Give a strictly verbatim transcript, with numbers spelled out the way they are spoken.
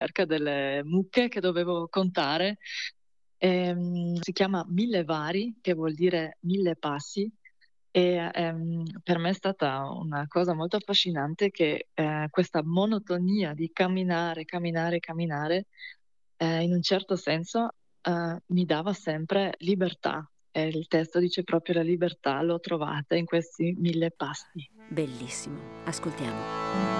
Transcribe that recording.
cerca delle mucche che dovevo contare. Ehm, si chiama Mille Vari, che vuol dire mille passi, e, ehm, per me è stata una cosa molto affascinante che, ehm, questa monotonia di camminare, camminare, camminare, ehm, in un certo senso, uhm, mi dava sempre libertà. E il testo dice proprio: "La libertà l'ho trovata in questi mille passi". Bellissimo, ascoltiamo.